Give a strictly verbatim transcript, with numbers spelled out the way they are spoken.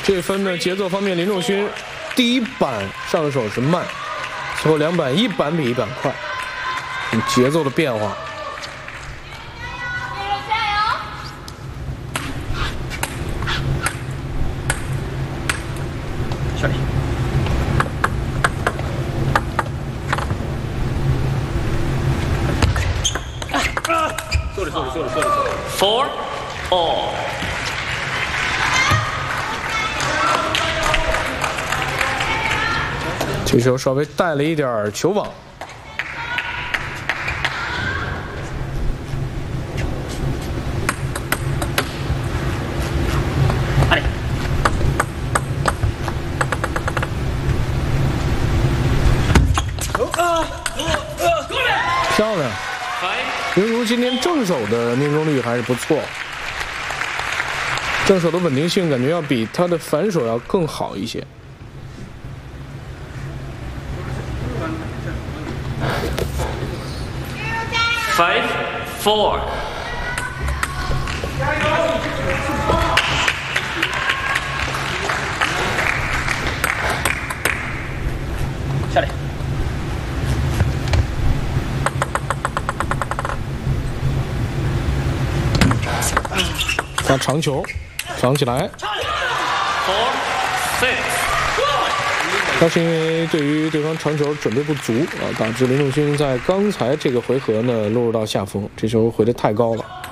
这分呢，节奏方面，林仲勋第一板上手是慢，最后两板一板比一板快，节奏的变化。 下力。sorry sorry sorry sorry sorry。Four all。 这球稍微带了一点球网，漂亮！刘如今天正手的命中率还是不错，正手的稳定性感觉要比他的反手要更好一些。 Five, four。下来。 发长球，长起来。 Four, six。 那是因为对于对方长球准备不足啊，导致林仲勋在刚才这个回合呢落入到下风，这球回得太高了。